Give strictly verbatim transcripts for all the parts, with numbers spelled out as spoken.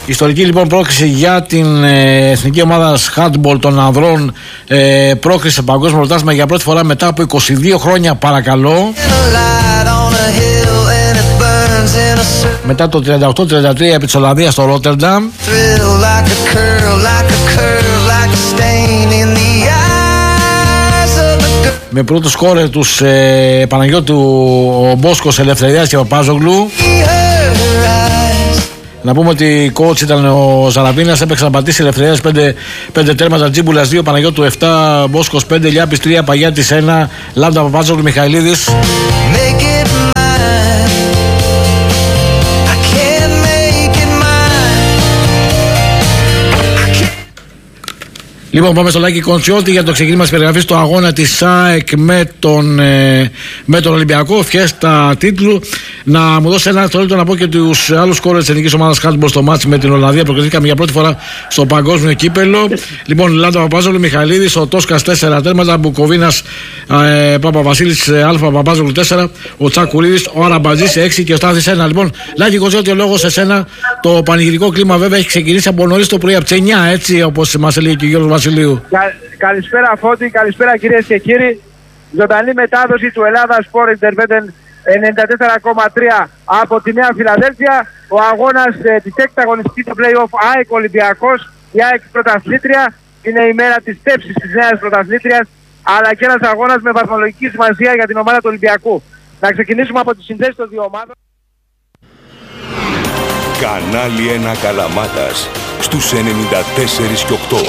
Ιστορική λοιπόν πρόκριση για την ε, εθνική ομάδα handball των ανδρών, ε, πρόκριση σε παγκόσμιο πρωτάθλημα για πρώτη φορά μετά από είκοσι δύο χρόνια, παρακαλώ. Μετά το τριάντα οκτώ τριάντα τρία επί της Ολλανδίας στο Ρότερνταμ. Με πρώτο σκόρερ τους ε, Παναγιώτου ο Μπόσκος, Ελευθεριάς και Παπάζογλου. Να πούμε ότι coach ήταν ο Ζαραβίνας, έπαιξε να πατήσει Ελευθεριάς πέντε τέρματα, Τζίμπουλας δύο, Παναγιώτου επτά, Μπόσκος πέντε, Λιάπης τρία, Παγιάτης ένα, Λάμτα, Παπάζογλου, Μιχαηλίδης. Λοιπόν, πάμε στο Λάκη Κοντσιώτη για το ξεκίνημα της περιγραφής του αγώνα της ΑΕΚ με τον, ε, με τον Ολυμπιακό. Φιέστα τίτλου. Να μου δώσει ένα δευτερόλεπτο να πω και τους άλλους σκόρερ της ελληνικής ομάδας handball στο μάτς με την Ολλανδία. Προκριθήκαμε για πρώτη φορά στο παγκόσμιο κύπελο. Λοιπόν, Λάντα Παπάζογλου, Μιχαηλίδης, ο Τόσκας τέσσερα τέρματα, Μπουκοβίνας, ε, Παπαβασίλης, ε, Αλφα Παπάζογλου τέσσερα, ο Τσακουρίδης, ο Αραμπατζής έξι και ο Στάθης ένα. Λοιπόν, Λάκη Κοντσιώτη, ο λόγος σε σένα. Το πανηγυρικό κλίμα βέβαια έχει ξεκινήσει από νωρίς το πρωί, από τις εννιά, έτσι όπως μας έλεγε και ο Γιώργος Βασιλείου. Κα, καλησπέρα Φώτη, καλησπέρα κυρίες και κύριοι. Ζωντανή μετάδοση του Ελλάδα Sport Independent ενενήντα τέσσερα κόμμα τρία από τη Νέα Φιλαδέλφια. Ο αγώνας ε, της έκτης αγωνιστικής του play-off ΑΕΚ Ολυμπιακός. Η ΑΕΚ πρωταθλήτρια. Είναι η μέρα της τέψης της νέας πρωταθλήτριας, αλλά και ένας αγώνας με βαθμολογική σημασία για την ομάδα του Ολυμπιακού. Να ξεκινήσουμε από τις συνδέσεις των δύο ομάδων. Κανάλι ένα Καλαμάτας στους ενενήντα τέσσερα και οκτώ.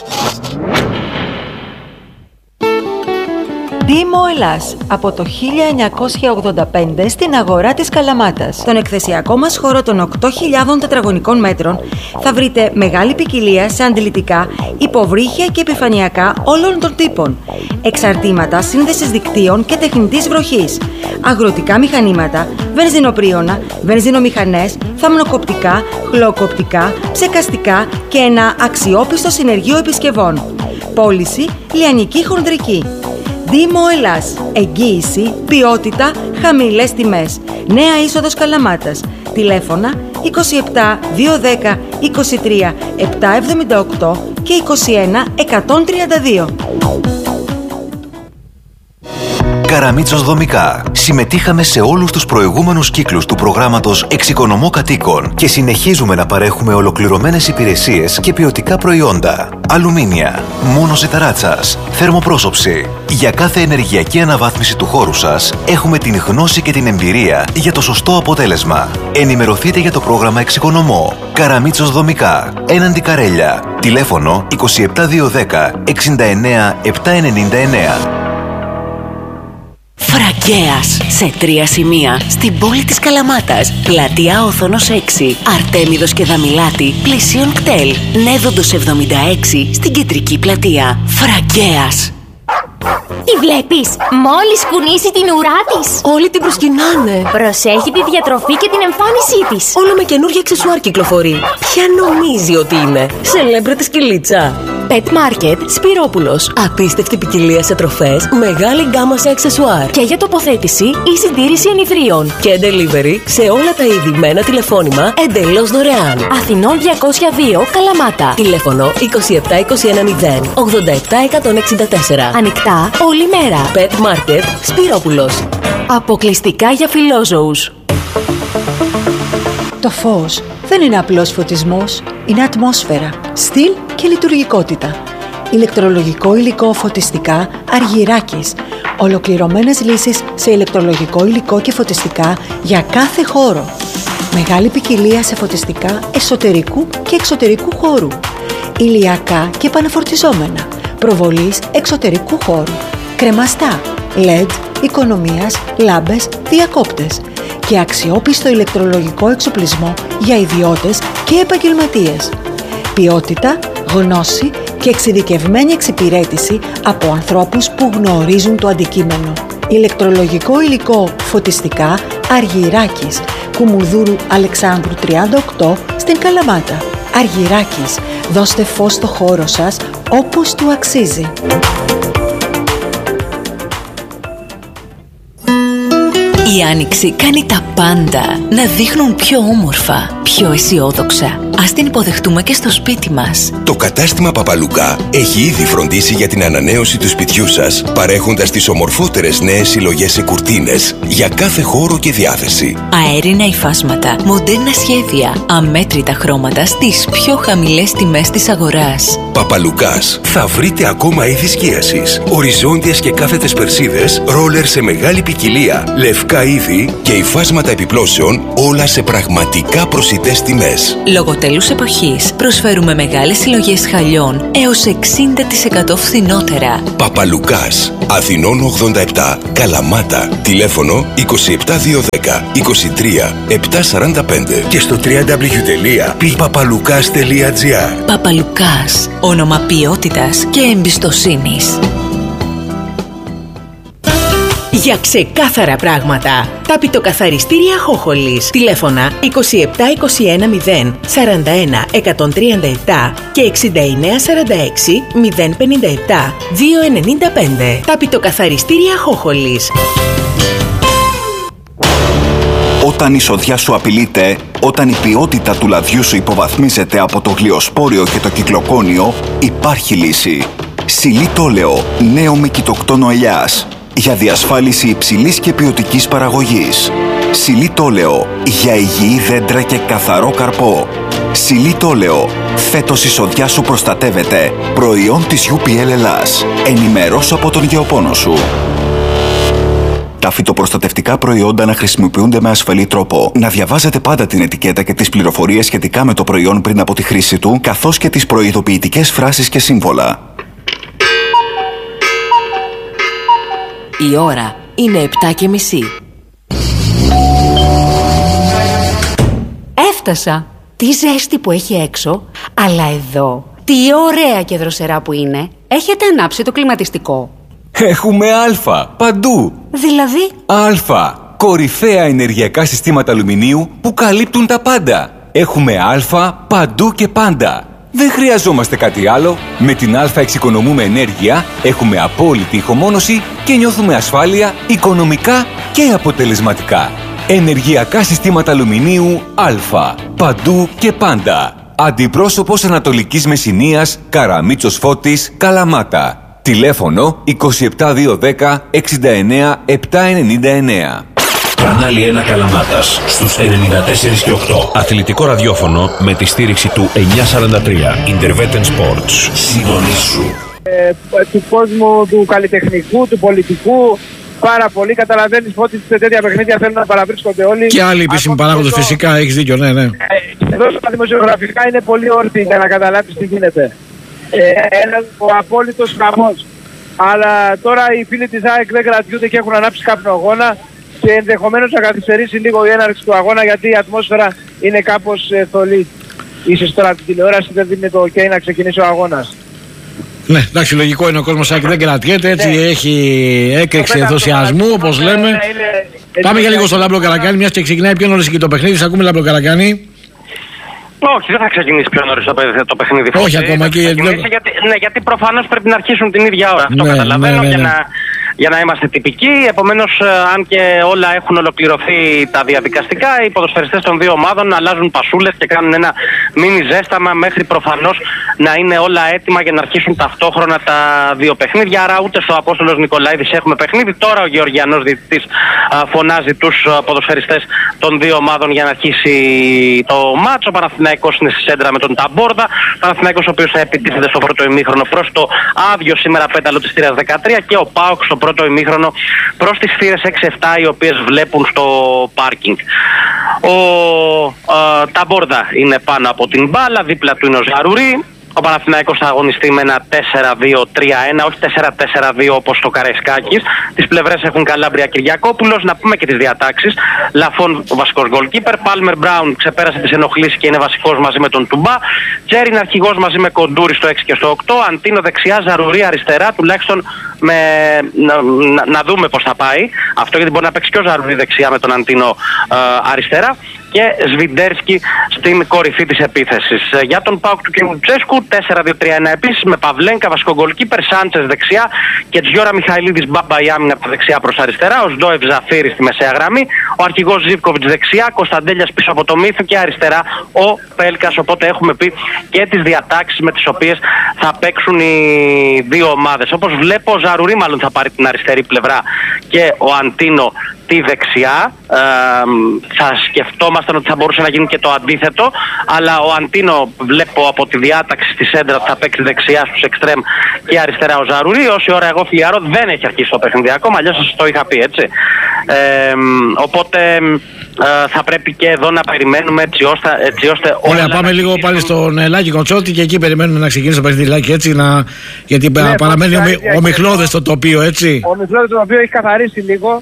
Δήμο Ελλάς, από το χίλια εννιακόσια ογδόντα πέντε στην αγορά της Καλαμάτας. Στον εκθεσιακό μας χώρο των οκτώ χιλιάδων τετραγωνικών μέτρων θα βρείτε μεγάλη ποικιλία σε αντιλητικά, υποβρύχια και επιφανειακά όλων των τύπων, εξαρτήματα σύνδεσης δικτύων και τεχνητής βροχής, αγροτικά μηχανήματα, βενζινοπρίωνα, βενζινομηχανές, θαμνοκοπτικά, χλωκοπτικά, ψεκαστικά και ένα αξιόπιστο συνεργείο επισκευών. Πώληση λιανική χονδρική. Δήμο Ελλάς. Εγγύηση, ποιότητα, χαμηλές τιμές. Νέα είσοδος Καλαμάτας. Τηλέφωνα είκοσι επτά διακόσια δέκα είκοσι τρία επτακόσια εβδομήντα οκτώ και είκοσι ένα εκατόν τριάντα δύο. Καραμίτσος Δομικά. Συμμετείχαμε σε όλους τους προηγούμενους κύκλους του προγράμματος Εξοικονομώ Κατοίκων και συνεχίζουμε να παρέχουμε ολοκληρωμένες υπηρεσίες και ποιοτικά προϊόντα. Αλουμίνια, μόνωση ταράτσας, θερμοπρόσωψη. Για κάθε ενεργειακή αναβάθμιση του χώρου σας έχουμε την γνώση και την εμπειρία για το σωστό αποτέλεσμα. Ενημερωθείτε για το πρόγραμμα Εξοικονομώ. Καραμίτσος Δομικά. Έναντι Καρέλια. Τηλέφωνο είκοσι επτά διακόσια δέκα εξήντα εννέα επτακόσια ενενήντα εννέα. Φραγκέας, σε τρία σημεία στην πόλη της Καλαμάτας. Πλατεία Όθωνος έξι, Αρτέμιδος και Δαμιλάτη, πλησίον κτέλ. Νέδοντος εβδομήντα έξι στην κεντρική πλατεία. Φραγκέας. Τη βλέπεις? Μόλις κουνήσει την ουρά της, Όλοι την προσκυνάνε. προσέχει τη διατροφή και την εμφάνισή της. Όλο με καινούργια αξεσουάρ κυκλοφορεί. Ποια νομίζει ότι είναι? Σελέμπρετη σκυλίτσα. Pet Market Σπυρόπουλος. Απίστευτη ποικιλία σε τροφές, μεγάλη γκάμα σε αξεσουάρ. Και για τοποθέτηση ή συντήρηση ενιδρίων. Και delivery σε όλα τα είδη με ένα τηλεφώνημα εντελώς δωρεάν. Αθηνών διακόσια δύο, Καλαμάτα. Τηλέφωνο είκοσι επτά είκοσι ένα μηδέν ογδόντα επτά εκατόν εξήντα τέσσερα. Ανοιχτά όλη μέρα. Pet Market Σπυρόπουλος. Αποκλειστικά για φιλόζωους. Το φως δεν είναι απλός φωτισμός, είναι ατμόσφαιρα, στυλ και λειτουργικότητα. Ηλεκτρολογικό υλικό φωτιστικά Αργυράκης. Ολοκληρωμένες λύσεις σε ηλεκτρολογικό υλικό και φωτιστικά για κάθε χώρο. Μεγάλη ποικιλία σε φωτιστικά εσωτερικού και εξωτερικού χώρου. Ηλιακά και επαναφορτιζόμενα. Προβολής εξωτερικού χώρου. Κρεμαστά, ελ ι ντι, οικονομίας, λάμπες, διακόπτες. Και αξιόπιστο ηλεκτρολογικό εξοπλισμό για ιδιώτες και επαγγελματίες. Ποιότητα, γνώση και εξειδικευμένη εξυπηρέτηση από ανθρώπους που γνωρίζουν το αντικείμενο. Ηλεκτρολογικό υλικό φωτιστικά Αργυράκης, Κουμουνδούρου Αλεξάνδρου τριάντα οκτώ στην Καλαμάτα. Αργυράκης, δώστε φως στο χώρο σας όπως του αξίζει. Η Η Άνοιξη κάνει τα πάντα να δείχνουν πιο όμορφα, πιο αισιόδοξα. Ας την υποδεχτούμε και στο σπίτι μας. Το κατάστημα Παπαλουκά έχει ήδη φροντίσει για την ανανέωση του σπιτιού σας, παρέχοντας τις ομορφότερες νέες συλλογές σε κουρτίνες για κάθε χώρο και διάθεση. Αέρινα υφάσματα, μοντέρνα σχέδια, αμέτρητα χρώματα στις πιο χαμηλές τιμές της αγοράς. Παπαλουκάς. Θα βρείτε ακόμα είδη σκίασης, οριζόντιες και κάθετες περσίδες, ρόλερ σε μεγάλη ποικιλία, λευκά είδη και υφάσματα επιπλώσεων, όλα σε πραγματικά προσιτές τιμές. Λόγω τέλους εποχής προσφέρουμε μεγάλες συλλογές χαλιών έως εξήντα τοις εκατό φθηνότερα. Παπαλουκάς. Αθηνών ογδόντα επτά, Καλαμάτα. Τηλέφωνο είκοσι επτά διακόσια δέκα είκοσι τρία επτακόσια σαράντα πέντε και στο double-u double-u double-u τελεία πι παπαλουκάς τελεία τζι άρ. Παπαλουκάς. Όνομα ποιότητας και εμπιστοσύνης. Για ξεκάθαρα πράγματα. Τα πιτοκαθαριστήρια Χόχολης. Τηλέφωνα είκοσι επτά είκοσι ένα μηδέν σαράντα ένα εκατόν τριάντα επτά και εξήντα εννέα σαράντα έξι μηδέν πενήντα επτά διακόσια ενενήντα πέντε. Τα πιτοκαθαριστήρια Χόχολης. Όταν η σοδιά σου απειλείται, όταν η ποιότητα του λαδιού σου υποβαθμίζεται από το γλυοσπόριο και το κυκλοκόνιο, υπάρχει λύση. Σιλίτολεο, νέο με κοιτοκτόνο ελιάς. Για διασφάλιση υψηλής και ποιοτικής παραγωγής. Σιλίτολεο, για υγιή δέντρα και καθαρό καρπό. Σιλίτολεο, φέτος η σοδιά σου προστατεύεται. Προϊόν της γιου πι ελ Ελλάς. Ενημερώσου από τον γεωπόνο σου. Τα φυτοπροστατευτικά προϊόντα να χρησιμοποιούνται με ασφαλή τρόπο. Να διαβάζετε πάντα την ετικέτα και τις πληροφορίες σχετικά με το προϊόν πριν από τη χρήση του, καθώς και τις προειδοποιητικές φράσεις και σύμβολα. Η ώρα είναι επτά και μισή. Έφτασα. Τι ζέστη που έχει έξω, αλλά εδώ, τι ωραία και δροσερά που είναι. Έχετε ανάψει το κλιματιστικό? Έχουμε Α παντού. Δηλαδή? Α. Κορυφαία ενεργειακά συστήματα αλουμινίου που καλύπτουν τα πάντα. Έχουμε Α παντού και πάντα. Δεν χρειαζόμαστε κάτι άλλο. Με την Α εξοικονομούμε ενέργεια, έχουμε απόλυτη ηχομόνωση και νιώθουμε ασφάλεια οικονομικά και αποτελεσματικά. Ενεργειακά συστήματα αλουμινίου Α. Παντού και πάντα. Αντιπρόσωπος Ανατολικής Μεσσηνίας, Καραμίτσος Φώτης, Καλαμάτα. Τηλέφωνο είκοσι επτά διακόσια δέκα εξήντα εννέα επτακόσια ενενήντα εννέα. Κανάλι ένα Καλαμάτας στους ενενήντα τέσσερα και οκτώ. Αθλητικό ραδιόφωνο με τη στήριξη του εννιακόσια σαράντα τρία. Intervetten Sports. Συντονίσου. Ε, του κόσμου, του καλλιτεχνικού, του πολιτικού. Πάρα πολύ. Καταλαβαίνεις ότι σε τέτοια παιχνίδια θέλουν να παραβρίσκονται όλοι. Και άλλοι επίσημοι παράγοντες, το... φυσικά, έχεις δίκιο, ναι, ναι. Ε, εδώ στα δημοσιογραφικά είναι πολύ όρθιοι για να καταλάβεις τι γίνεται. Ε, ένας ο απόλυτος χαμός. Αλλά τώρα οι φίλοι της ΑΕΚ δεν κρατιούνται και έχουν ανάψει κάποιο αγώνα και ενδεχομένως να καθυστερήσει λίγο η έναρξη του αγώνα, γιατί η ατμόσφαιρα είναι κάπως ε, θολή. Ίσως τώρα την τηλεόραση δεν δίνει το ok να ξεκινήσει ο αγώνας. Ναι, εντάξει, λογικό είναι, ο κόσμος ΑΕΚ δεν κρατιέται, έτσι, ναι. Έχει έκρηξη ενθουσιασμού, όπως λέμε. Είναι, είναι, Πάμε για λίγο στο Λάμπρο Καρακάνη, μιας και ξεκινάει πιο νωρίς και το παιχνίδι. Ακούμε Λάμπρο Καρακάνη. Όχι, δεν θα ξεκινήσει πιο νωρίς το παιχνίδι. Όχι ακόμα και γιατί, ναι, γιατί προφανώς πρέπει να αρχίσουν την ίδια ώρα. Αυτό ναι, καταλαβαίνω, ναι, ναι, ναι. Για, να, για να είμαστε τυπικοί. Επομένως, αν και όλα έχουν ολοκληρωθεί τα διαδικαστικά, οι ποδοσφαιριστές των δύο ομάδων αλλάζουν πασούλες και κάνουν ένα μίνι ζέσταμα μέχρι προφανώς να είναι όλα έτοιμα για να αρχίσουν ταυτόχρονα τα δύο παιχνίδια. Άρα ούτε στο Απόστολος Νικολαίδης έχουμε παιχνίδι. Τώρα ο Γεωργιανός διαιτητής φωνάζει τους ποδοσφαιριστές των δύο ομάδων για να αρχίσει το μάτσο. Ο Παναθηναϊκός είναι στη σέντρα με τον Ταμπόρδα. Παναθηναϊκός ο οποίος θα επιτίθεται στο πρώτο ημίχρονο προς το άδειο σήμερα πέταλο της θύρας δεκατρία και ο ΠΑΟΚ στο πρώτο ημίχρονο προς τις θύρες έξι επτά, οι οποίες βλέπουν στο πάρκινγκ. Ο α, Ταμπόρδα είναι πάνω από την μπάλα, δίπλα του είναι ο Ζαρουρί. Ο Παναθηναϊκός θα αγωνιστεί με ένα τέσσερα δύο τρία ένα, όχι τέσσερα τέσσερα δύο όπως το Καραϊσκάκης. Τις πλευρές έχουν Καλάμπρια Κυριακόπουλος. Να πούμε και τις διατάξεις. Λαφόν βασικός γκολκίπερ. Πάλμερ Μπράουν ξεπέρασε τις ενοχλήσεις και είναι βασικός μαζί με τον Τουμπά. Τζέρι είναι αρχηγός μαζί με Κοντούρη στο έξι και στο οκτώ. Αντίνο δεξιά, Ζαρουρί αριστερά. Τουλάχιστον με... να, να, να δούμε πώς θα πάει αυτό, γιατί μπορεί να παίξει και ο Ζαρουρί δεξιά με τον Αντίνο ε, αριστερά. και Σβιντέρσκι στην κορυφή της επίθεσης. Για τον ΠΑΟΚ του κ. Λουτσέσκου, τέσσερα δύο τρία ένα επίσης, με Παυλένκα, βασικογκολκίπερ, Σάντσες δεξιά και Τζιόρα Μιχαηλίδης Μπάμπα η άμυνα από τα δεξιά προς αριστερά, ο Σντόεφ Ζαφύρης στη μεσαία γραμμή, ο αρχηγός Ζίβκοβιτς δεξιά, Κωνσταντέλιας πίσω από το Μύθο και αριστερά ο Πέλκας. Οπότε έχουμε πει και τις διατάξεις με τις οποίες θα παίξουν οι δύο ομάδες. Όπως βλέπω, ο Ζαρουρί μάλλον θα πάρει την αριστερή πλευρά και ο Αντίνο τη δεξιά. Ε, θα σκεφτόμασταν ότι θα μπορούσε να γίνει και το αντίθετο, αλλά ο Αντίνο βλέπω από τη διάταξη στη σέντρα θα παίξει δεξιά στους εξτρέμ και αριστερά ο Ζαρουρί. Όση ώρα εγώ φιλιαρώ δεν έχει αρχίσει το παιχνίδι ακόμα, αλλιώς σας το είχα πει, έτσι. Ε, οπότε ε, θα πρέπει και εδώ να περιμένουμε έτσι ώστε, έτσι ώστε όλα. Ωραία, πάμε λίγο πάλι στον ε, Λάκη Κοντσότη και εκεί περιμένουμε να ξεκινήσει το παιχνίδι, Λάκη, έτσι, να... γιατί ναι, παραμένει ο, ο Μιχλώδες στο τοπίο, έτσι. Ο Μιχλώδες το τοπίο έχει καθαρίσει λίγο.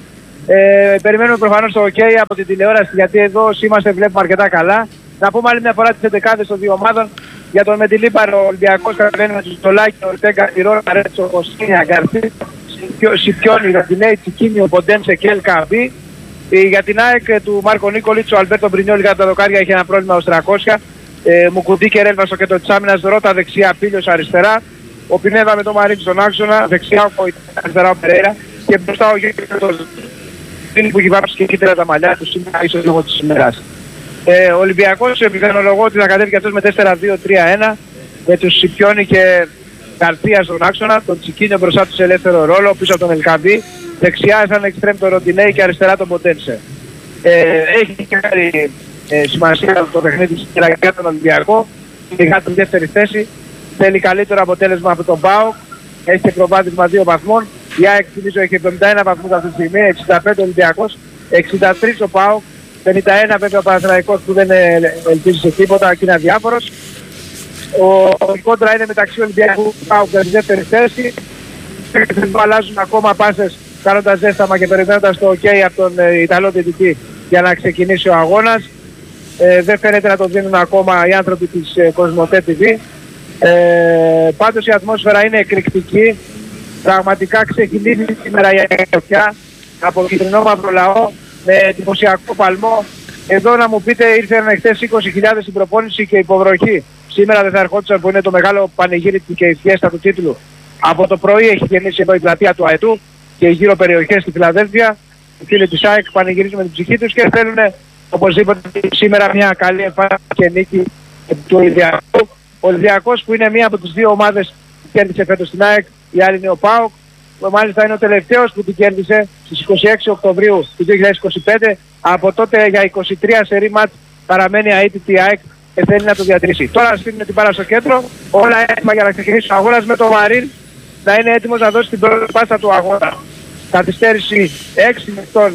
Ε, περιμένουμε προφανώς το OK από την τηλεόραση, γιατί εδώ είμαστε, βλέπουμε αρκετά καλά. Να πούμε άλλη μια φορά τις εντεκάδες των δύο ομάδων. Για τον Μεντιλίπαρο, ο Ολυμπιακός κατεβαίνει με τους Στολάκη, ο Ορτέγκα, Τιρόνα, Ρέτσο, Κοστίνια, Γκαρσί, Σιπιόνι, Ραντινέη, Τσικίνιο, Ποντένσε και Ελκαμπή. Για την ΑΕΚ του Μάρκο Νίκολιτς, ο Αλμπέρτο Μπρινιόλη κατά τα δοκάρια είχε ένα πρόβλημα ως τριακόσια. Ε, Μουκουντή και Ρέλβασο και το Τσάμινας, Ρώτα δεξιά, Πίλιος αριστερά. Ο Πινέδα με το Μαρίν στον άξονα, δεξιά ο Κοϊτά, αριστερά ο Περέιρα και μπροστά ο Γιώργος που έχει βάψει και κοίτερα τα μαλλιά του σήμερα, ίσως λόγω της ημέρας. Ε, ο Ολυμπιακός επιθανολογώ ότι θα κατέβει και αυτός με τέσσερα δύο τρία ένα με τους Σιπιόνι και Καρθία στον άξονα, τον Τσικίνιο μπροστά του σε ελεύθερο ρόλο, πίσω από τον Ελκαμπή, δεξιά σαν εξτρέμ τον Ροντινέη και αριστερά τον Ποντένσε. Ε, έχει και μεγάλη ε, σημασία το παιχνίδι για τον Ολυμπιακό, ειδικά την δεύτερη θέση, θέλει καλύτερο αποτέλεσμα από τον ΠΑΟΚ, έχει και προβάδισμα δύο βαθμών. Η ΑΕΚ θυμίζω έχει εβδομήντα ένα βαθμούς αυτή τη στιγμή, εξήντα πέντε Ολυμπιακός, εξήντα τρία ο ΠΑΟΚ, πενήντα ένα βέβαια ο Παναθηναϊκός που δεν ελπίζει σε τίποτα και είναι αδιάφορος. Ο, η κόντρα είναι μεταξύ Ολυμπιακού και ΠΑΟΚ για τη δεύτερη θέση. Δεν αλλάζουν ακόμα πάσες κάνοντας ζέσταμα και περιμένοντας το OK από τον ε, Ιταλό διαιτητή για να ξεκινήσει ο αγώνας. Ε, δεν φαίνεται να το δίνουν ακόμα οι άνθρωποι της ε, Κοσμοτέ τι βι. Ε, πάντως η ατμόσφαιρα είναι εκρηκτική. Πραγματικά ξεκινήσει σήμερα η Αγιωτιά από κυτρινό μαύρο λαό με εντυπωσιακό παλμό. Εδώ να μου πείτε ήρθαν χτες είκοσι χιλιάδες στην προπόνηση και υποβροχή. Σήμερα δεν θα ερχόντουσαν που είναι το μεγάλο πανηγύρι και η φιέστα του τίτλου. Από το πρωί έχει γεννήσει εδώ η πλατεία του ΑΕΤΟΥ και οι γύρω περιοχές στη Φιλαδέλφια. Οι φίλοι της ΑΕΚ πανηγυρίζουν με την ψυχή τους και θέλουν οπωσδήποτε σήμερα μια καλή εμφάνιση και νίκη του Ολυμπιακού. Ο Ολυμπιακός που είναι μία από τις δύο ομάδες που κέρδισε φέτος την ΑΕΚ, η άλλη είναι ο ΠΑΟΚ. Μάλιστα είναι ο τελευταίος που την κέρδισε στις είκοσι έξι Οκτωβρίου του δύο χιλιάδες είκοσι πέντε. Από τότε για είκοσι τρία σερί μάτς παραμένει αίτητη η ΑΕΚ και θέλει να το διατηρήσει. Τώρα στείλουν την πάρα στο κέντρο, όλα έτοιμα για να ξεκινήσει ο αγώνας με το Μαρίν να είναι έτοιμος να δώσει την πρώτη πάσα του αγώνα. Καθυστέρηση έξι λεπτών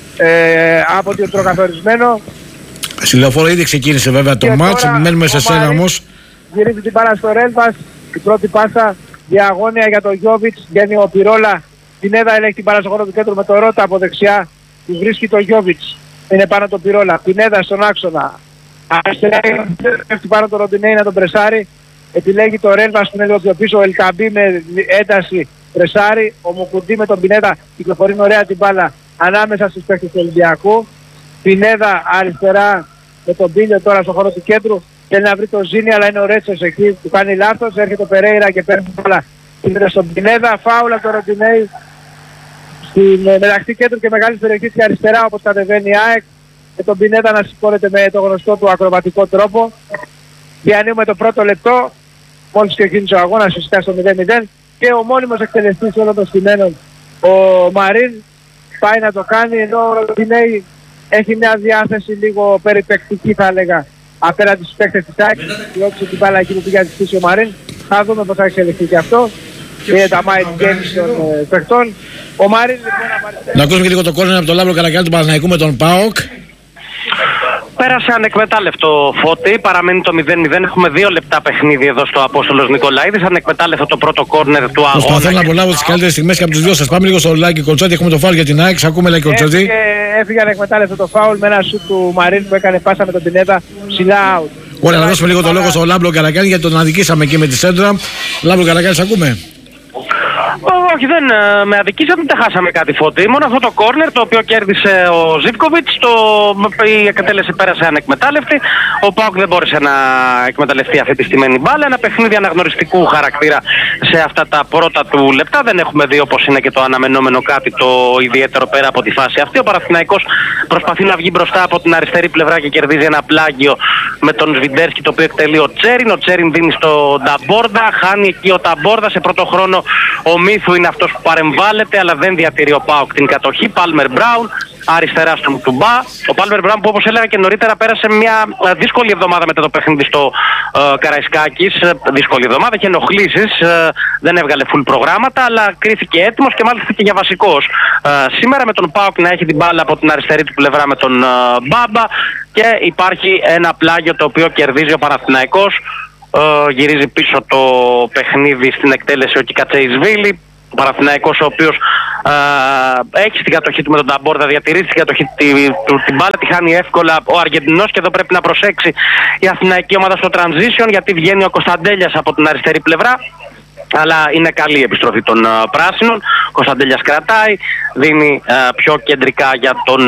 ε, από το τροκαθορισμένο. Στη Λεωφόρο ήδη ξεκίνησε βέβαια το μάτς, μένουμε σε σένα όμως. Γυρίζει την πάρα στο Ρέλβας, η πρώτη πάσα διαγώνια για τον Γιώβιτς, βγαίνει ο Πυρόλα. Πινέδα ελέγχει την πάρα στο χώρο του κέντρου με το Ρώτα από δεξιά. Του βρίσκει το Γιώβιτς, είναι πάνω το Πυρόλα. Πινέδα στον άξονα. Αριστερά πέφτει πάνω το Ροντινέη να τον πρεσάρει. Επιλέγει το Ρέλβας που είναι λίγο πιο πίσω. Ο Ελκαμπή με ένταση πρεσάρει. Ο Μουκουντή με τον Πινέδα κυκλοφορεί ωραία την μπάλα ανάμεσα στους παίκτες του Ολυμπιακού. Πινέδα αριστερά με τον Πίλιο τώρα στον χώρο του κέντρου. Θέλει να βρει το Ζήνη, αλλά είναι ο Ρέτσος εκεί που κάνει λάθος. Έρχεται ο Περέιρα και παίρνει όλα στον Πινέδα. Φάουλα το Ροντινέη στην μεταξύ κέντρου και μεγάλης περιοχής και αριστερά όπως κατεβαίνει η ΑΕΚ. Και τον Πινέδα να σηκώνεται με το γνωστό του ακροβατικό τρόπο. Διανύουμε το πρώτο λεπτό. Μόλις ξεκίνησε ο αγώνας φυσικά στο μηδέν μηδέν. Και ο μόνιμος εκτελεστής όλων των στημένων, ο Μαρίν, πάει να το κάνει, ενώ ο Ροντινέη έχει μια διάθεση λίγο περιπεκτική θα έλεγα απέναντι στους παίκτες της ΑΕΚ. Διότι την μπάλα εκεί που πήγε να τη στήσει ο Μαρίν. Θα δούμε πώς θα εξελιχθεί και αυτό. Είναι τα mind games των παικτών. Ο Μαρίν λοιπόν... Να ακούσουμε και λίγο το κόρνερ από τον Λάμπρο Καρακιάλη του Παναθηναϊκού με τον ΠΑΟΚ. Πέρασε ανεκμετάλλευτο, Φώτη, παραμένει το μηδέν μηδέν. Έχουμε δύο λεπτά παιχνίδι εδώ στο Απόστολος Νικολαίδης. Ανεκμετάλλευτο το πρώτο κόρνερ του αγώνα. Προσπαθώ να απολαύω τις καλύτερες στιγμές και από τους δυο σας. Πάμε λίγο στο Λάκη Κοντσότη. Έχουμε το φάουλ για την ΑΕΚ. Ακούμε Λάκη Κοντσότη. Έφυγε ανεκμετάλλευτο το φάουλ με ένα σουτ του Μαρίν που έκανε πάσα με τον Πινέδα ψηλά out. Ωραία, να δώσουμε λίγο το λόγο στον Λάμπρο Καρακιάλη γιατί τον αδικήσαμε εκεί με τη σέντρα. Λάμπρο Καρακιάλη, ακούμε. όχι, δεν ε, με αδικήσατε, δεν χάσαμε κάτι, Φώτη. Μόνο αυτό το κόρνερ το οποίο κέρδισε ο Ζίβκοβιτς, το, η εκτέλεση πέρασε ανεκμετάλλευτη. Ο ΠΑΟΚ δεν μπόρεσε να εκμεταλλευτεί αυτή τη στημένη μπάλα. Ένα παιχνίδι αναγνωριστικού χαρακτήρα σε αυτά τα πρώτα του λεπτά. Δεν έχουμε δει, όπως είναι και το αναμενόμενο, κάτι το ιδιαίτερο πέρα από τη φάση αυτή. Ο Παναθηναϊκός προσπαθεί να βγει μπροστά από την αριστερή πλευρά και κερδίζει ένα πλάγιο με τον Σβιντέρσκι, το οποίο εκτελεί ο Τσέριν. Ο Τσέριν δίνει στον Ταμπόρντα, χάνει εκεί ο Ταμπόρντα. Σε πρώτο χρόνο ο Μίθου είναι αυτός που παρεμβάλλεται, αλλά δεν διατηρεί ο ΠΑΟΚ την κατοχή. Πάλμερ Μπράουν αριστερά στον Τουμπά. Ο Πάλμερ Μπράουν, που όπως έλεγα και νωρίτερα, πέρασε μια δύσκολη εβδομάδα μετά το παιχνίδι στο ε, Καραϊσκάκης. Δύσκολη εβδομάδα και ενοχλήσεις. Ε, δεν έβγαλε full προγράμματα, αλλά κρίθηκε έτοιμος και μάλιστα και για βασικός. Ε, σήμερα με τον ΠΑΟΚ να έχει την μπάλα από την αριστερή του πλευρά με τον ε, Μπάμπα, και υπάρχει ένα πλάγιο το οποίο κερδίζει ο Παναθηναϊκός. Ε, γυρίζει πίσω το παιχνίδι στην εκτέλεση ο Κικατσέισβίλη. Ο Παναθηναϊκός, ο οποίος ε, έχει στην κατοχή του με τον Ταμπόρντα, διατηρεί στην κατοχή τη, του την μπάλα, τη χάνει εύκολα ο Αργεντινός, και εδώ πρέπει να προσέξει η αθηναϊκή ομάδα στο transition, γιατί βγαίνει ο Κωνσταντέλιας από την αριστερή πλευρά. Αλλά είναι καλή η επιστροφή των uh, πράσινων. Ο Κωνσταντέλιας κρατάει, δίνει uh, πιο κεντρικά για τον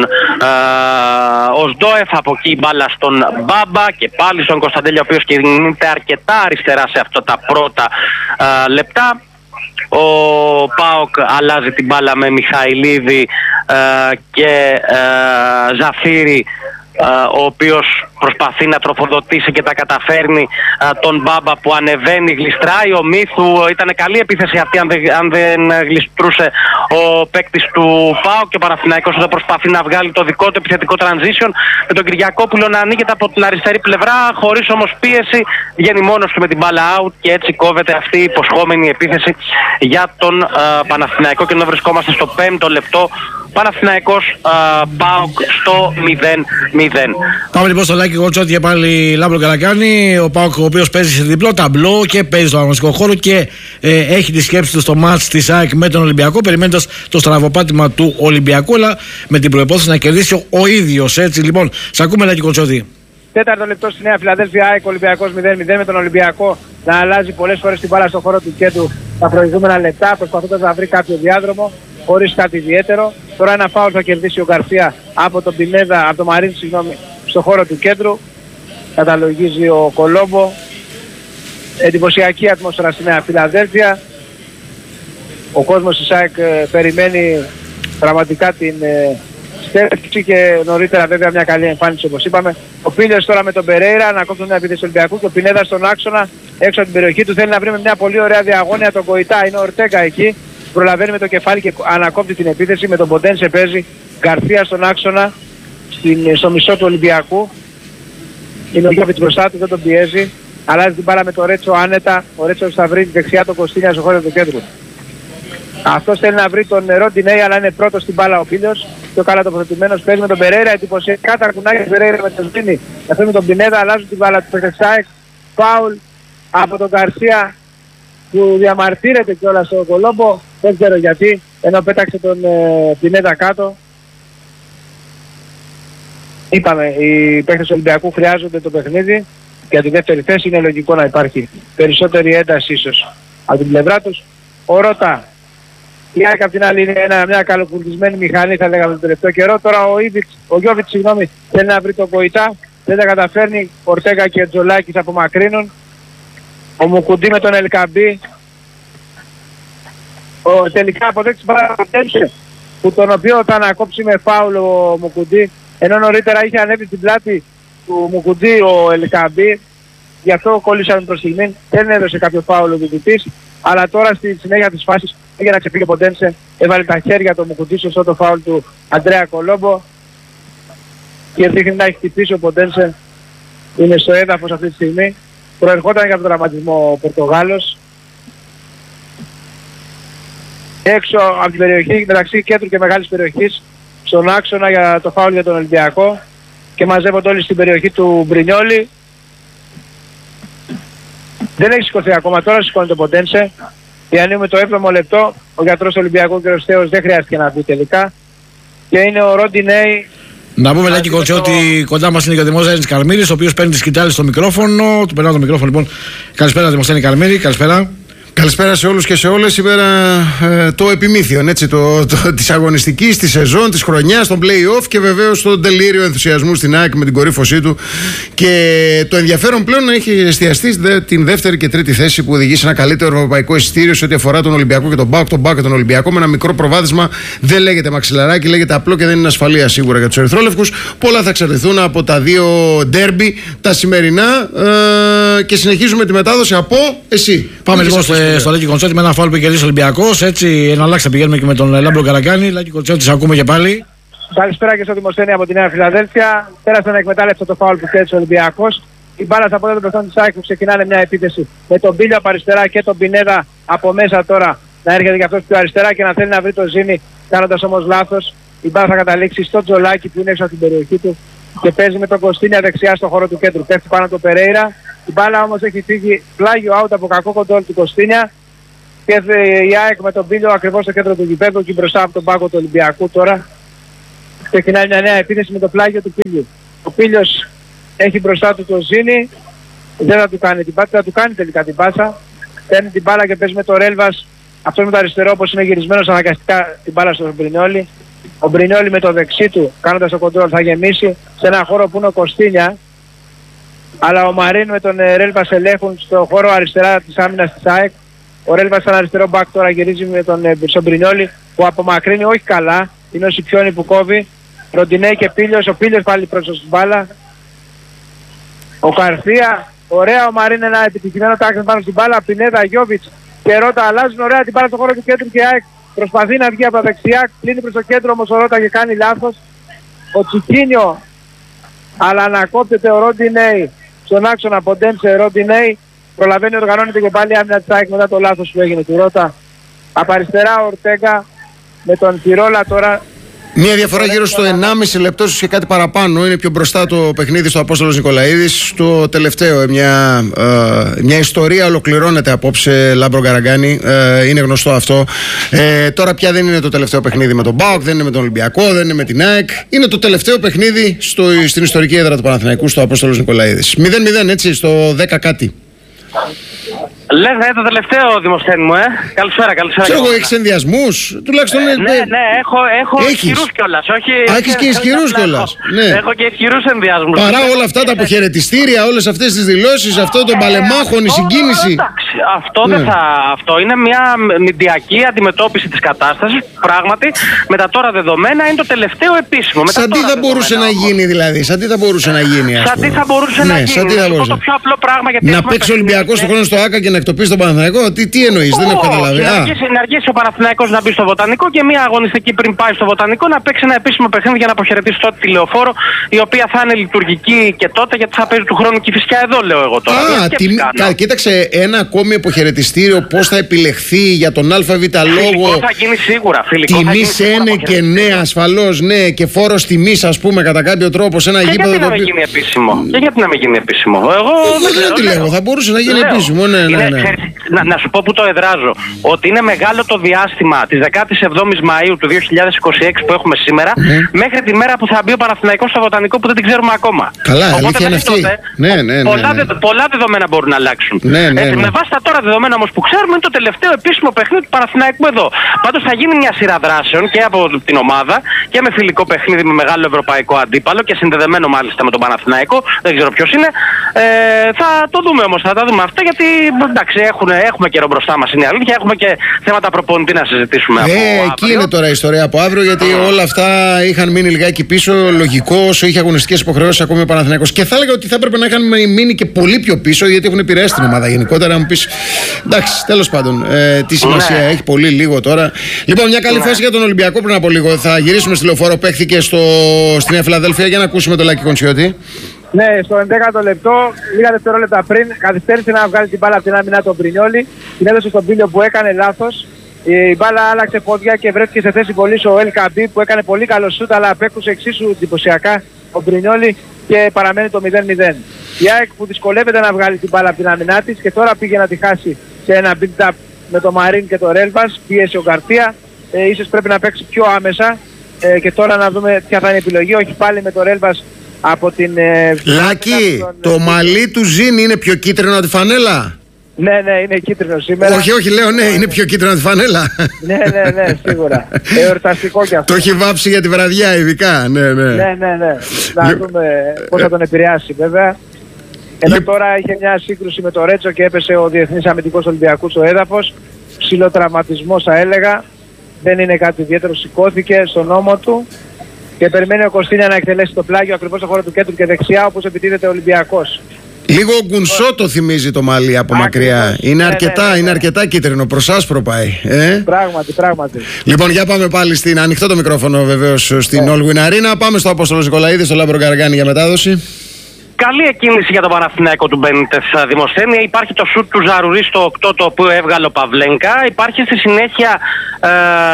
uh, Οσντόεφ. Από εκεί η μπάλα στον Μπάμπα και πάλι στον Κωνσταντέλια, ο οποίος κινείται αρκετά αριστερά σε αυτά τα πρώτα uh, λεπτά. Ο ΠΑΟΚ αλλάζει την μπάλα με Μιχαηλίδη uh, και uh, Ζαφύρη, Uh, ο οποίος προσπαθεί να τροφοδοτήσει και τα καταφέρνει uh, τον Μπάμπα που ανεβαίνει, γλιστράει. Ο Μίθου, ήταν καλή επίθεση αυτή αν δεν, αν δεν γλιστρούσε ο παίκτης του ΠΑΟΚ, και ο Παναθηναϊκός εδώ προσπαθεί να βγάλει το δικό του επιθετικό transition με τον Κυριακόπουλο να ανοίγεται από την αριστερή πλευρά, χωρίς όμως πίεση, βγαίνει μόνος του με την μπάλα out, και έτσι κόβεται αυτή η υποσχόμενη επίθεση για τον uh, Παναθηναϊκό, και ενώ βρισκόμαστε στο πέμπτο λεπτό. Παναθηναϊκός uh, ΠΑΟΚ στο μηδέν μηδέν. Πάμε λοιπόν στο Λάκη Κοτσότη και πάλι Λάμπρο Καρακάνη. Ο ΠΑΟΚ, ο οποίος παίζει σε διπλό ταμπλό και παίζει στο αγωνιστικό χώρο και ε, έχει τη σκέψη του στο μάτς της ΑΕΚ με τον Ολυμπιακό, περιμένοντας το στραβοπάτημα του Ολυμπιακού, αλλά με την προϋπόθεση να κερδίσει ο, ο ίδιος. Έτσι λοιπόν, σ' ακούμε Λάκη Κοτσότη. Τέταρτο λεπτό στη Νέα Φιλαδέλφια, ΑΕΚ Ολυμπιακός μηδέν μηδέν, με τον Ολυμπιακό να αλλάζει πολλές φορές την μπάλα στον χώρο του κέντρου τα προηγούμενα λεπτά, προσπαθώντας να βρει κάποιο διάδρομο χωρίς κάτι ιδιαίτερο. Τώρα ένα φάουλ θα κερδίσει ο Γκαρσία από τον Πινέδα, από τον Μαρίνη, συγγνώμη, στον χώρο του κέντρου. Καταλογίζει ο Κολόμπο. Εντυπωσιακή ατμόσφαιρα στη Νέα Φιλαδέλφια. Ο κόσμος της ΑΕΚ ε, περιμένει πραγματικά την ε, στέρηση, και νωρίτερα βέβαια μια καλή εμφάνιση, όπως είπαμε. Ο Πίλιος τώρα με τον Περέιρα να κόψουν μια επίθεση του Ολυμπιακού, και ο Πινέδα στον άξονα έξω από την περιοχή του θέλει να βρει με μια πολύ ωραία διαγώνια τον Κοϊτά. Είναι ο Ορτέγκα εκεί. Προλαβαίνει με το κεφάλι και ανακόπτει την επίθεση. Με τον Ποντένσε παίζει. Γκαρσία στον άξονα, στην, στο μισό του Ολυμπιακού. Είναι ο Γιώβιτς μπροστά του, δεν τον πιέζει. Αλλάζει την μπάλα με το Ρέτσο άνετα. Ο Ρέτσο θα βρει δεξιά τον Κωστίνια στο χώρο του κέντρου. Αυτός θέλει να βρει τον Ροντινέι, αλλά είναι πρώτος στην μπάλα ο Πίλιος. Πιο καλά τοποθετημένος, παίζει με τον Περέιρα. Εντυπωσιακά τα κουνάκια του Περέιρα με τον Σβίνι. Αυτό με τον Πινέδα, αλλάζουν την μπάλα του Πετεξάεκ. Φάουλ από τον Γκαρσία, που διαμαρτύρεται κιόλας στο Κολόμπο, δεν ξέρω γιατί, ενώ πέταξε τον ε, Πινέδα κάτω. Είπαμε, οι παίκτες του Ολυμπιακού χρειάζονται το παιχνίδι. Για τη δεύτερη θέση είναι λογικό να υπάρχει περισσότερη ένταση ίσως από την πλευρά τους. Ο Ρώτα, η ΑΕΚ απ' την άλλη είναι ένα, μια καλοπουρτισμένη μηχανή, θα λέγαμε τον τελευταίο καιρό. Τώρα ο, Ήβιτς, ο Γιώβιτς, συγγνώμη, θέλει να βρει τον Κοϊτά, δεν τα καταφέρνει. Ορτέγκα και Τζολάκης απομακρύνουν. Ο Μουκουντή με τον Ελκαμπή. Ο τελικά αποδέκτης παραποτέλησε, που τον οποίο θα ανακόψει με φάουλ ο Μουκουντή, ενώ νωρίτερα είχε ανέβει στην πλάτη του Μουκουντή ο Ελκαμπή. Γι' αυτό κόλλησαν προς στιγμή, δεν έδωσε κάποιο φάουλ ο διαιτητής, αλλά τώρα στη συνέχεια της φάσης έγινε να ξεφύγει ο Ποντένσε, έβαλε τα χέρια του Μουκουντή στο το φάουλ του Αντρέα Κολόμπο, και δείχνει να έχει χτυπήσει ο Ποντένσε, είναι στο έδαφος αυτή τη στιγμή. Προερχόταν για τον τραυματισμό ο Πορτογάλος. Έξω από την περιοχή, μεταξύ κέντρου και μεγάλης περιοχής, στον άξονα για το φάουλ για τον Ολυμπιακό, και μαζεύονται όλοι στην περιοχή του Μπρινιόλι. Δεν έχει σηκωθεί ακόμα, τώρα σηκώνει το Ποντένσε. Διανύουμε το έβδομο λεπτό, ο γιατρός του Ολυμπιακού κ. Θεός δεν χρειάστηκε να μπει τελικά. Και είναι ο Ροντινέι. Να πούμε Λάκη Κοτσέ ότι κοντά μας είναι και ο Δημοσθένης Καρμύρης, ο οποίος παίρνει τη σκητάλη στο μικρόφωνο. Του περνάω το μικρόφωνο λοιπόν. Καλησπέρα Δημοσθένη Καρμύρη, καλησπέρα. Καλησπέρα σε όλους και σε όλες. Σήμερα ε, το επιμήθειο έτσι, το, το, της αγωνιστικής, της σεζόν, της χρονιάς, των play-off και βεβαίως το τελείριο ενθουσιασμού στην ΑΕΚ με την κορύφωσή του. Και το ενδιαφέρον πλέον έχει εστιαστεί την δεύτερη και τρίτη θέση που οδηγεί σε ένα καλύτερο ευρωπαϊκό εισιτήριο σε ό,τι αφορά τον Ολυμπιακό και τον ΠΑΟΚ. Τον ΠΑΟΚ και τον Ολυμπιακό με ένα μικρό προβάδισμα. Δεν λέγεται μαξιλαράκι, λέγεται απλό και δεν είναι ασφαλεία σίγουρα για τους ερυθρόλευκους. Πολλά θα εξαρτηθούν από τα δύο ντέρμπι τα σημερινά ε, και συνεχίζουμε τη μετάδοση από εσύ. Πάμε λοιπόν στο, στο Λάκη Κοντσότη με ένα φάουλ που κερδίσει ο Ολυμπιακός. Έτσι, εναλλάξτε πηγαίνουμε και με τον Λάμπρο Καραγκάνη. Λάκη Κοντσότη, ακούμε και πάλι. Καλησπέρα και στο Δημοσθένη από τη Νέα Φιλαδέλφια. Πέρασε να εκμετάλλευσε το φάουλ που κέρδισε ο Ολυμπιακός. Η μπάλα από το πεθόν της ΑΕΚ που ξεκινάνε μια επίθεση με τον Μπίλιο από αριστερά και τον Πινέδα από μέσα τώρα να έρχεται και αυτός πιο αριστερά και να θέλει να βρει το Ζήνη, κάνοντας όμως λάθος. Η μπάλα θα καταλήξει στο Τζολάκι που είναι έξω από την περιοχή του και παίζει με τον Κωστίνια δεξιά στο χώρο του κέντρου. Πέφτει πάνω από τον Περέιρα. Η μπάλα όμως έχει φύγει πλάγιο out από κακό κοντρόλ του Κωστίνια και η ΑΕΚ με τον Μπίλιο ακριβώς στο κέντρο του γηπέδου και μπροστά από τον πάγκο του Ολυμπιακού τώρα. Ξεκινάει μια νέα επίθεση με το πλάγιο του Πίλιου. Ο Πίλιος έχει μπροστά του το Ζήνη, δεν θα του κάνει την πάσα, θα του κάνει τελικά την πάσα. Παίρνει την μπάλα και παίζει με το Ρέλβας. Αυτό με το αριστερό όπως είναι γυρισμένος αναγκαστικά την μπάλα στον Μπρινιόλι. Ο Μπρινιόλι με το δεξί του κάνοντας το κοντρόλ θα γεμίσει σε ένα χώρο που είναι ο Κωστίνια. Αλλά ο Μαρίν με τον Ρέλβας ελέγχουν στο χώρο αριστερά της άμυνας της ΑΕΚ. Ο Ρέλβας σαν αριστερό μπακ τώρα γυρίζει με τον Μπρινιόλι που απομακρύνει όχι καλά. Είναι ο Σιπιόνι που κόβει. Ροντινέι και Πίλιος. Ο Πίλιος πάλι προς την μπάλα. Ο Καρθία. Ωραία ο Μαρίν ένα επιτυχημένο τάξη πάνω στην μπάλα. Πινέδα, Γιόβιτς και Ρώτα αλλάζουν ωραία την μπάλα στο χώρο του κέντρου και ΑΕΚ προσπαθεί να βγει από τα δεξιά. Κλείνει προς το κέντρο όμως ο Ρώτα και κάνει λάθος. Ο Τσικίνιο αλλά ανακόπτεται ο Ροντινέι στον άξονα από Ντέμψε. Ροντινέι προλαβαίνει, οργανώνεται και πάλι άμυνα της ΑΕΚ μετά το λάθος που έγινε του Ρώτα. Από αριστερά ο Ορτέγκα με τον Τιρόλα τώρα. Μια διαφορά γύρω στο ενάμιση λεπτό και κάτι παραπάνω. Είναι πιο μπροστά το παιχνίδι στο Απόστολος Νικολαίδης. Στο τελευταίο, μια, ε, μια ιστορία ολοκληρώνεται απόψε, Λάμπρο Καραγκάνη. Ε, είναι γνωστό αυτό. Ε, τώρα πια δεν είναι το τελευταίο παιχνίδι με τον ΠΑΟΚ, δεν είναι με τον Ολυμπιακό, δεν είναι με την ΑΕΚ. Είναι το τελευταίο παιχνίδι στο, στην ιστορική έδρα του Παναθηναϊκού στο Απόστολος Νικολαίδης. μηδέν μηδέν έτσι, στο δέκα κάτι. Λες να είναι το τελευταίο, Δημοσθένη μου, ε. Καλησπέρα, καλησπέρα. Ξέρω εγώ, έχεις ενδιασμούς, τουλάχιστον. Ε, ναι, ναι, έχω, έχω ισχυρούς κιόλας. Όχι, Α, έχεις και ισχυρούς κιόλας. Ναι. Έχω και ισχυρούς ενδιασμούς. Παρά όλα αυτά τα αποχαιρετιστήρια, όλες αυτές τις δηλώσεις, αυτό των παλεμάχων, η συγκίνηση. Εντάξει, αυτό, ναι. δεν θα, αυτό είναι μια μηντιακή αντιμετώπιση της κατάστασης. Πράγματι, με τα τώρα δεδομένα είναι το τελευταίο επίσημο. Με σαν τι θα μπορούσε να γίνει δηλαδή, σαν τι θα μπορούσε να γίνει, ας πούμε. Σαν τι θα μπορούσε να γίνει. Το πιο απλό πράγμα γιατί. Να παίξει ο Ολυμπιακός στον χρόνο στο ΆΚΑ και να εκτοπίσει τον Παναθηναϊκό. Τι, τι εννοείς, oh, δεν έχω καταλάβει. Να αργήσει, να αργήσει ο Παναθηναϊκός να μπει στο Βοτανικό και μια αγωνιστική πριν πάει στο Βοτανικό να παίξει ένα επίσημο παιχνίδι για να αποχαιρετήσει τότε τη Λεωφόρο, η οποία θα είναι λειτουργική και τότε γιατί θα παίζει του χρόνου Κηφισιά εδώ, λέω εγώ τώρα. Α, τι, κα, κοίταξε ένα ακόμη αποχαιρετιστήριο, πώς θα επιλεχθεί για τον ΑΒ λόγο. Φιλικό θα γίνει σίγουρα. Τιμή ναι και ναι, ασφαλώς ναι, και φόρο τιμή, ας πούμε, κατά κάποιο τρόπο σε ένα και γήπεδο. Γιατί να μην γίνει επίσημο. Και γιατί να μην γίνει επίσημο. Εγώ δεν τι λέω, θα μπορούσε να γίνει επίσημο, ναι, ναι, ναι. Να, να σου πω που το εδράζω. Ότι είναι μεγάλο το διάστημα της δεκάτης εβδόμης Μαΐου του δύο χιλιάδες είκοσι έξι που έχουμε σήμερα mm. μέχρι τη μέρα που θα μπει ο Παναθηναϊκός στο Βοτανικό που δεν την ξέρουμε ακόμα. Καλά, αλήθεια είναι αυτή. Τότε, ναι, ναι, ναι, πολλά, ναι. δε, πολλά δεδομένα μπορούν να αλλάξουν. Ναι, ναι, ναι. Έτσι, με βάση τα τώρα δεδομένα όμως που ξέρουμε είναι το τελευταίο επίσημο παιχνίδι του Παναθηναϊκού εδώ. Πάντως θα γίνει μια σειρά δράσεων και από την ομάδα και με φιλικό παιχνίδι με μεγάλο ευρωπαϊκό αντίπαλο και συνδεδεμένο μάλιστα με τον Παναθηναϊκό. Δεν ξέρω ποιος είναι. Ε, θα το δούμε όμως, θα τα δούμε αυτά γιατί εντάξει έχουν, έχουμε καιρό μπροστά μας, είναι αλήθεια. Έχουμε και θέματα προπονητή να συζητήσουμε ε, από εκεί αύριο. Είναι τώρα η ιστορία από αύριο γιατί mm. όλα αυτά είχαν μείνει λιγάκι πίσω. Λογικό όσο είχε αγωνιστικές υποχρεώσεις ακόμη ο Παναθηναϊκός. Και θα έλεγα ότι θα έπρεπε να είχαν μείνει και πολύ πιο πίσω γιατί έχουν επηρεάσει την ομάδα γενικότερα. Να μου πεις εντάξει, τέλος πάντων, ε, τι σημασία ναι. έχει, πολύ λίγο τώρα. Λοιπόν, μια καλή ναι. φάση για τον Ολυμπιακό πριν από λίγο. Θα γυρίσουμε στη Λεωφόρο, παίχθηκε στο, στη Νέα Φιλαδέλφια για να ακούσουμε το Λάκη Κοντσιώτη. Ναι, στο ενδέκατο λεπτό, λίγα δευτερόλεπτα πριν, καθυστέρησε να βγάλει την μπάλα από την άμυνα τον Μπρινιόλι. Την έδωσε στον Πίλιο που έκανε λάθος. Η μπάλα άλλαξε πόδια και βρέθηκε σε θέση πολύ ο Ελ Καμπί που έκανε πολύ καλό σούτ, αλλά απέκρουσε εξίσου εντυπωσιακά ο Μπρινιόλι και παραμένει το μηδέν μηδέν. Η ΑΕΚ που δυσκολεύεται να βγάλει την μπάλα από την άμυνά της και τώρα πήγε να τη χάσει σε ένα build-up με το Μαρίν και το Ρέλβας. Πίεσε ο Γκαρθία. Ε, ίσως πρέπει να παίξει πιο άμεσα ε, και τώρα να δούμε ποια θα είναι η επιλογή. Όχι πάλι με το Ρέλβας από την... Ε, Λάκη, τον, το ε, μαλλί του Ζήνη είναι πιο κίτρινο από τη φανέλα. Ναι, ναι, είναι κίτρινο σήμερα. Όχι, όχι, λέω ναι, είναι πιο κίτρινο από τη φανέλα. Ναι, ναι, ναι, σίγουρα. Εορταστικό κι αυτό. Το έχει βάψει για τη βραδιά, ειδικά. Ναι, ναι. Ναι, ναι, ναι. Να δούμε πώς θα τον επηρεάσει, βέβαια. Εδώ τώρα είχε μια σύγκρουση με το Ρέτσο και έπεσε ο Διεθνής Αμυντικός Ολυμπιακού στο έδαφος. Ψιλοτραυματισμός, θα έλεγα. Δεν είναι κάτι ιδιαίτερο, σηκώθηκε στον ώμο του και περιμένει ο Κωστίνια να εκτελέσει το πλάγιο ακριβώς στο χώρο του κέντρου και δεξιά, όπως επιτίθεται ο Ολυμπιακός. Λίγο γκουνσό το θυμίζει το μαλλί από μακριά. Είναι αρκετά, ναι, ναι, ναι. είναι αρκετά κίτρινο, προς άσπρο πάει. Ε? Πράγματι, πράγματι. Λοιπόν, για πάμε πάλι στην. Ανοιχτό το μικρόφωνο βεβαίως στην yeah. All Win Arena. Πάμε στο Απόστολος Νικολαίδη, στο Λάμπρο Γκαργάνη για μετάδοση. Καλή εκκίνηση για τον Παναθηναϊκό του Μπένιτες, Δημοσθένεια. Υπάρχει το σουτ του Ζαρουρί στο οκτώ, το οποίο έβγαλε ο Παυλένκα. Υπάρχει στη συνέχεια ε,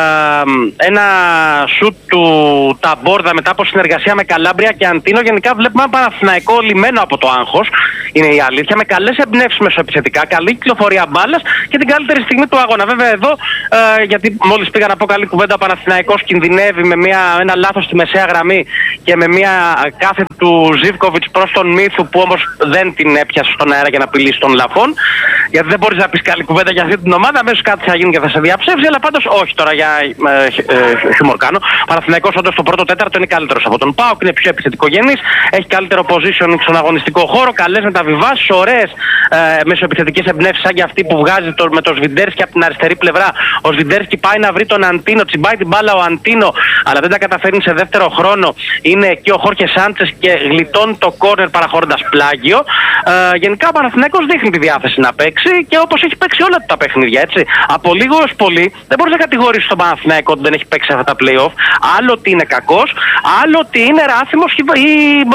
ένα σουτ του Ταμπόρδα μετά από συνεργασία με Καλάμπρια και Αντίνο. Γενικά βλέπουμε ένα Παναθηναϊκό λιμένο από το άγχος, είναι η αλήθεια, με καλές εμπνεύσεις μεσοεπιθετικά, καλή κυκλοφορία μπάλας και την καλύτερη στιγμή του αγώνα. Βέβαια εδώ, ε, γιατί μόλις πήγα να πω καλή κουβέντα, ο Παναθηναϊκός κινδυνεύει με μια, ένα λάθος στη μεσαία γραμμή και με μια κάθετη του Ζίβκοβιτς προς τον Μύθου, που όμως δεν την έπιασε στον αέρα για να απειλήσει τον Λαφόν. Γιατί δεν μπορείς να πεις καλή κουβέντα για αυτή την ομάδα, αμέσως κάτι θα γίνει και θα σε διαψεύσει. Αλλά πάντως όχι τώρα για ε, ε, χιουμορκάνω. Παναθηναϊκός όντως στο πρώτο τέταρτο είναι καλύτερος από τον ΠΑΟΚ, είναι πιο επιθετικογενής, έχει καλύτερο position στον αγωνιστικό χώρο, καλές μεταβιβάσεις, ωραίες ε, μεσοεπιθετικές εμπνεύσεις σαν και αυτή που βγάζει το, με τον Σβιντέρσκι από την αριστερή πλευρά. Ο Σβιντέρσκι πάει να βρει τον Αντίνο, τσιμπάει την μπάλα ο Αντίνο, αλλά δεν τα καταφέρνει σε δεύτερο χρόνο. Είναι εκεί ο Χόρχε Σάντσες και γλιτώνει το κόρνερ παραχωρώντας πλάγιο. Ε, γενικά ο Παναθηναϊκός δείχνει τη διάθεση να παίξει και όπως έχει παίξει όλα τα παιχνίδια, έτσι. Από λίγο ως πολύ δεν μπορείς να κατηγορήσεις τον Παναθηναϊκό ότι δεν έχει παίξει αυτά τα play-off. Άλλο ότι είναι κακός, άλλο ότι είναι ράθιμος ή,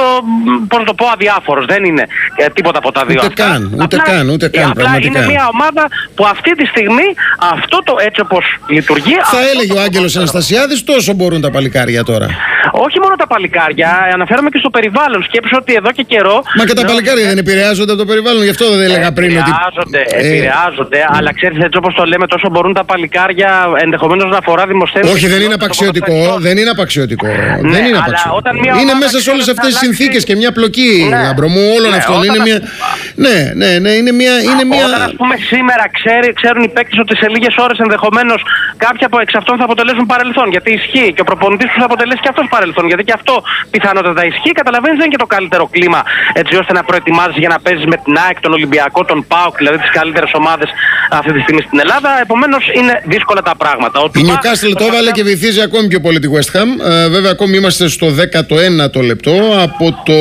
πώς να το πω, αδιάφορος. Δεν είναι ε, τίποτα από τα δύο ούτε αυτά. Καν, ούτε απλά, καν, ούτε καν, απλά είναι μια ομάδα που αυτή τη στιγμή αυτό το έτσι όπως λειτουργεί. Θα έλεγε ο Άγγελος Αναστασιάδης, τόσο μπορούν τα παλικάρια τώρα. Όχι μόνο τα παλικάρια, αναφέρομαι και στο περιβάλλον. Σκέψου ότι εδώ και καιρό. Μα και τα παλικάρια δεν επηρεάζονται από το περιβάλλον, γι' αυτό δεν έλεγα πριν. Επηρεάζονται, ότι... επηρεάζονται, ε... αλλά ξέρεις, έτσι όπως το λέμε, τόσο μπορούν τα παλικάρια ενδεχομένως να αφορά δημοσθένεια. Όχι, δεν είναι απαξιωτικό. Δεν είναι απαξιωτικό. Ναι, δεν είναι απαξιωτικό. Είναι μέσα σε όλες αυτές τις συνθήκες και μια πλοκή, ναι. Λάμπρο μου, όλων ναι, αυτών. Είναι μια... Ναι, ναι, ναι, είναι μια. Είναι μια... Όταν, ας πούμε, σήμερα ξέρει, ξέρουν οι παίκτες ότι σε λίγες ώρες ενδεχομένως κάποια από εξ αυτών θα αποτελέσουν παρελθόν. Γιατί ισχύει και ο προπονητής τους θα αποτελέσει και αυτός παρελθόν. Γιατί και αυτό πιθανότατα ισχύει. Καταλαβαίνεις, δεν είναι και το καλύτερο κλίμα έτσι ώστε να προετοιμάζεις για να παίζεις με την ΑΕΚ, τον Ολυμπιακό, τον ΠΑΟΚ, δηλαδή τις καλύτερες ομάδες αυτή τη στιγμή στην Ελλάδα. Επομένως είναι δύσκολα τα πράγματα. Η Νιουκάστλ το έβαλε και βυθίζει ακόμη πιο πολύ τη West Ham. Ε, βέβαια, ακόμη είμαστε στο δέκατο ένατο λεπτό από το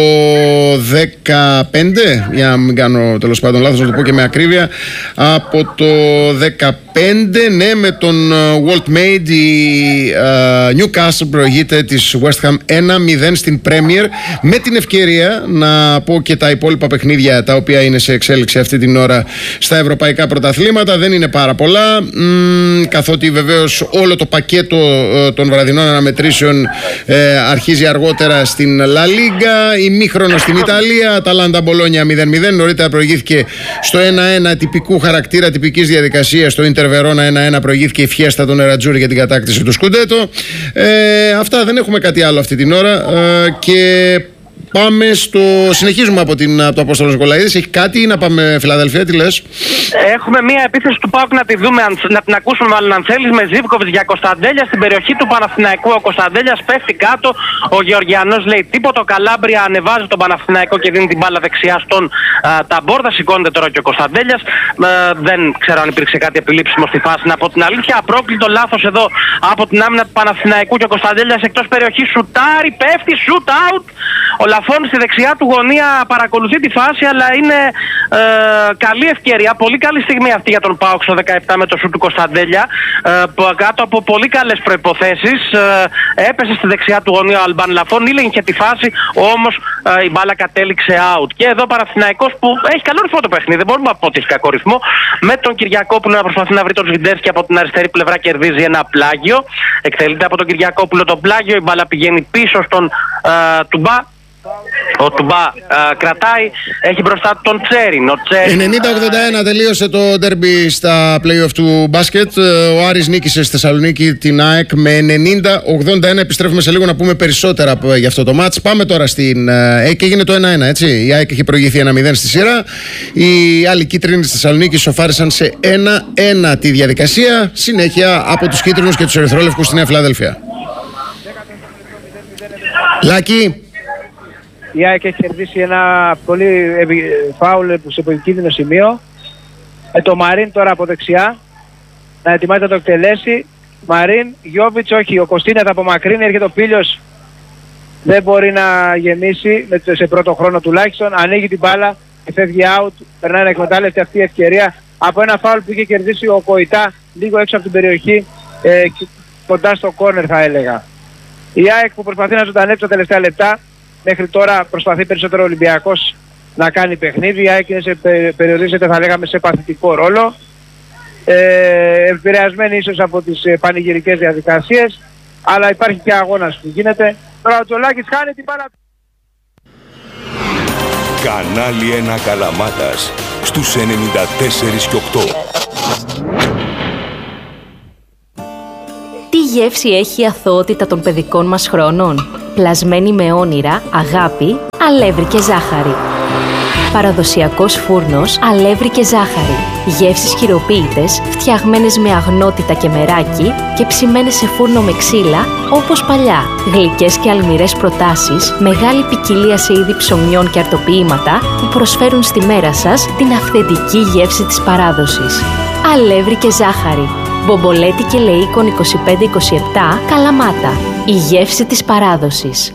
δεκαπέντε. Για να μην κάνω τέλος πάντων λάθος, να το πω και με ακρίβεια. Από το δεκαπέντε, ναι, με τον Walt Made η uh, Newcastle προηγείται της West Ham ένα μηδέν στην Premier, με την ευκαιρία να πω και τα υπόλοιπα παιχνίδια τα οποία είναι σε εξέλιξη αυτή την ώρα στα ευρωπαϊκά πρωταθλήματα. Δεν είναι πάρα πολλά, μ, καθότι βεβαίως όλο το πακέτο ε, των βραδινών αναμετρήσεων ε, αρχίζει αργότερα στην La Liga, ημίχρονο στην Ιταλία, Αταλάντα Μπολόνια μηδέν μηδέν, νωρίτερα προηγήθηκε στο ένα ένα τυπικού χαρακτήρα, τυπικής διαδικασίας, στο Ίντερ Βερόνα ένα ένα προηγήθηκε η Φιέστα των Νερατζούρι για την κατάκτηση του Σκουντέτο. Ε, αυτά, δεν έχουμε κάτι άλλο αυτή την ώρα ε, και πάμε στο. Συνεχίζουμε από, την, από το Απόστολο Νικολαίδη. Έχει κάτι ή να πάμε Φιλαδελφία, τι λες? Έχουμε μία επίθεση του ΠΑΟΚ να τη δούμε, να την ακούσουμε μάλλον αν θέλεις, με Ζίβκοβιτς για Κωνσταντέλια στην περιοχή του Παναθηναϊκού. Ο Κωνσταντέλιας πέφτει κάτω, ο Γεωργιανός λέει τίποτα. Ο Καλάμπρια ανεβάζει τον Παναθηναϊκό και δίνει την μπάλα δεξιά στον α, Ταμπόρδα. Σηκώνεται τώρα και ο Κωνσταντέλιας. Ε, δεν ξέρω αν υπήρξε κάτι επιλήψιμο στη φάση. Από την αλήθεια, απρόκλητο λάθος εδώ από την άμυνα του Παναθηναϊκού και ο Κωνσταντέλιας εκτός περιοχής σουτάρει, πέφτει, shoot out. Ο Λαφών στη δεξιά του γωνία παρακολουθεί τη φάση, αλλά είναι ε, καλή ευκαιρία, πολύ καλή στιγμή αυτή για τον ΠΑΟΚ στο δεκαεπτά με το σουτ του Κωνσταντέλια, ε, που κάτω από πολύ καλές προϋποθέσεις ε, έπεσε στη δεξιά του γωνία ο Αλμπάν Λαφών, ήλεγχε τη φάση, όμως ε, η μπάλα κατέληξε out. Και εδώ Παναθηναϊκός που έχει καλό ρυθμό το παιχνίδι, δεν μπορούμε να πούμε ότι έχει κακό ρυθμό, με τον Κυριακόπουλο να προσπαθεί να βρει τον Σβιντέρσκι από την αριστερή πλευρά, κερδίζει ένα πλάγιο, εκτελείται από τον Κυριακόπουλο το πλάγιο, η μπάλα πηγαίνει πίσω στον ε, Τουμπά. Ο Τουμπά α, κρατάει, έχει μπροστά τον Τσέριν. ενενήντα ογδόντα ένα τελείωσε το ντέρμπι στα play-off του μπάσκετ. Ο Άρης νίκησε στη Θεσσαλονίκη την ΑΕΚ με ενενήντα ογδόντα ένα. Επιστρέφουμε σε λίγο να πούμε περισσότερα για αυτό το μάτς. Πάμε τώρα στην ΑΕΚ και έγινε το ένα ένα, έτσι. Η ΑΕΚ έχει προηγηθεί ένα μηδέν στη σειρά. Οι άλλοι κίτρινοι της Θεσσαλονίκης σοφάρισαν σε ένα ένα τη διαδικασία. Συνέχεια από τους κίτρινους και τους ερυθρόλευκους στη Νέα Φιλαδέλφια. Λάκη. Η ΑΕΚ έχει κερδίσει ένα πολύ φάουλ σε επικίνδυνο σημείο. Ε, το Μαρίν τώρα από δεξιά να ετοιμάζεται να το εκτελέσει. Μαρίν, Γιώβιτς, όχι, ο Κωστίνια θα απομακρύνει, έρχεται ο Πίλιος, δεν μπορεί να γεμίσει σε πρώτο χρόνο τουλάχιστον. Ανοίγει την μπάλα και φεύγει out, περνάει να εκμετάλλευτε αυτή η ευκαιρία από ένα φάουλ που είχε κερδίσει ο Κοϊτά λίγο έξω από την περιοχή, ε, κοντά στο κόρνερ θα έλεγα. Η ΑΕΚ που προσπαθεί να ζωντανέψει τα τελευταία λεπτά. Μέχρι τώρα προσπαθεί περισσότερο ο Ολυμπιακός να κάνει παιχνίδι. Η ΑΕΚ περιορίζεται, θα λέγαμε, σε παθητικό ρόλο. Ε, επηρεασμένη ίσως από τις ε, πανηγυρικές διαδικασίες. Αλλά υπάρχει και αγώνας που γίνεται. Τώρα ο Τζολάκης χάνει την μπάλα. Κανάλι ένα Καλαμάτας στους ενενήντα τέσσερα και οκτώ. Τι γεύση έχει η αθωότητα των παιδικών μας χρόνων? Πλασμένη με όνειρα, αγάπη, αλεύρι και ζάχαρη. Παραδοσιακός φούρνος, αλεύρι και ζάχαρη. Γεύσεις χειροποίητες, φτιαγμένες με αγνότητα και μεράκι και ψημένες σε φούρνο με ξύλα, όπως παλιά. Γλυκές και αλμυρές προτάσεις, μεγάλη ποικιλία σε είδη ψωμιών και αρτοποιήματα που προσφέρουν στη μέρα σας την αυθεντική γεύση της παράδοσης. Αλεύρι και ζάχαρη. Μπομπολέτη και Λεΐκον είκοσι πέντε είκοσι επτά, Καλαμάτα. Η γεύση της παράδοσης.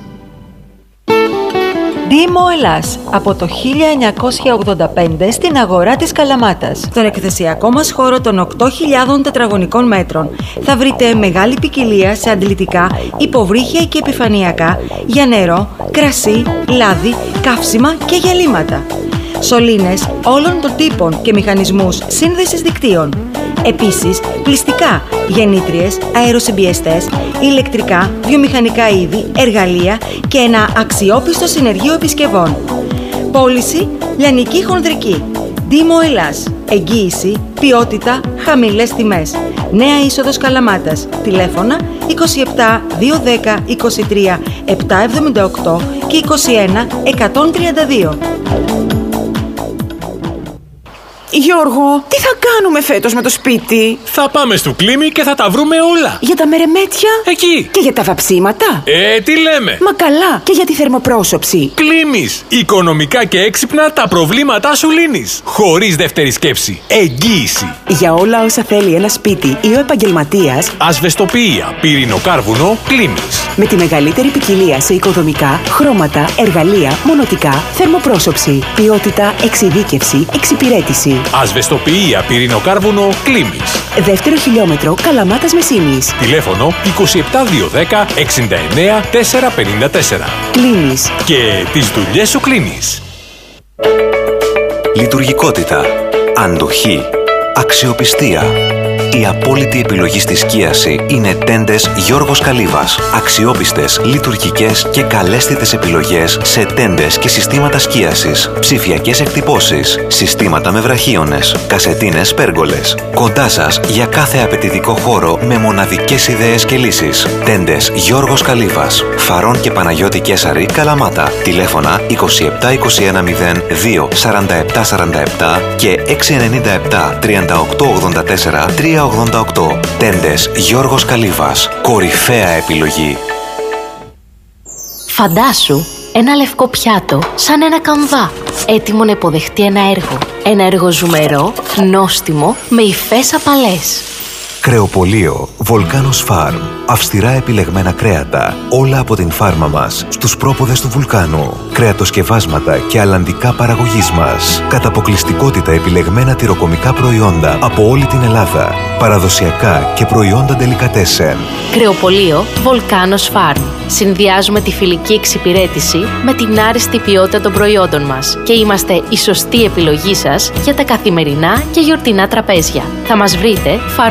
Δήμο Ελλάς, από το χίλια εννιακόσια ογδόντα πέντε στην αγορά της Καλαμάτας. Στον εκθεσιακό μας χώρο των οκτώ χιλιάδων τετραγωνικών μέτρων θα βρείτε μεγάλη ποικιλία σε αντιλητικά, υποβρύχια και επιφανειακά για νερό, κρασί, λάδι, καύσιμα και γυαλίματα. Σωλήνες όλων των τύπων και μηχανισμούς σύνδεσης δικτύων. Επίσης, πλυστικά, γεννήτριες, αεροσυμπιεστές, ηλεκτρικά, βιομηχανικά είδη, εργαλεία και ένα αξιόπιστο συνεργείο επισκευών. Πώληση, λιανική χονδρική. Δήμο Ελλάς. Εγγύηση, ποιότητα, χαμηλές τιμές. Νέα είσοδος Καλαμάτας. Τηλέφωνα είκοσι επτά διακόσια δέκα είκοσι τρία επτακόσια εβδομήντα οκτώ και είκοσι ένα εκατόν τριάντα δύο. Γιώργο, τι θα κάνουμε φέτος με το σπίτι? Θα πάμε στο Κλίμι και θα τα βρούμε όλα. Για τα μερεμέτια? Εκεί. Και για τα βαψίματα? Ε, τι λέμε. Μα καλά. Και για τη θερμοπρόσωψη? Κλίμις. Οικονομικά και έξυπνα τα προβλήματά σου λύνεις. Χωρίς δεύτερη σκέψη. Εγγύηση. Για όλα όσα θέλει ένα σπίτι ή ο επαγγελματίας. Ασβεστοποιία, πυρηνοκάρβουνο, Κλίμις. Με τη μεγαλύτερη ποικιλία σε οικοδομικά, χρώματα, εργαλεία, μονοτικά, θερμοπρόσωψη, ποιότητα, εξειδίκευση, εξυπηρέτηση. Ασβεστοποιία, πυρηνοκάρβουνο, Κλίμις. Δεύτερο χιλιόμετρο, Καλαμάτας Μεσίνης. Τηλέφωνο είκοσι επτά διακόσια δέκα εξήντα εννέα τετρακόσια πενήντα τέσσερα. Κλίμις. Και τις δουλειές σου κλείνεις. Λειτουργικότητα, αντοχή, αξιοπιστία. Η απόλυτη επιλογή στη σκίαση είναι τέντες Γιώργος Καλύβας. Αξιόπιστες, λειτουργικές και καλέσθητες επιλογές σε τέντες και συστήματα σκίασης, ψηφιακές εκτυπώσεις, συστήματα με βραχίονες, κασετίνες πέργολες. Κοντά σας για κάθε απαιτητικό χώρο με μοναδικές ιδέες και λύσεις. Τέντες Γιώργος Καλύβας. Φαρών και Παναγιώτη Κέσαρη, Καλαμάτα. Τηλέφωνα είκοσι επτά είκοσι ένα μηδέν δύο σαράντα επτά σαράντα επτά και έξι εννιά επτά τριάντα οκτώ ογδόντα τέσσερα τριακόσια ογδόντα οκτώ. Τέντες Γιώργος Καλύβας. Κορυφαία επιλογή. Φαντάσου ένα λευκό πιάτο σαν ένα καμβά, έτοιμο να υποδεχτεί ένα έργο. Ένα έργο ζουμερό, νόστιμο, με υφές απαλές. Κρεοπωλείο Volcanos Farm. Αυστηρά επιλεγμένα κρέατα, όλα από την φάρμα μας, στους πρόποδες του βουλκάνου. Κρεατοσκευάσματα και αλλαντικά παραγωγής μας. Κατά αποκλειστικότητα επιλεγμένα τυροκομικά προϊόντα από όλη την Ελλάδα. Παραδοσιακά και προϊόντα ντελικατέσεν. Κρεοπωλείο Volcanos Farm. Συνδυάζουμε τη φιλική εξυπηρέτηση με την άριστη ποιότητα των προϊόντων μας και είμαστε η σωστή επιλογή σας για τα καθημερινά και γιορτινά τραπέζια. Θα μας βρείτε Φαρών εκατόν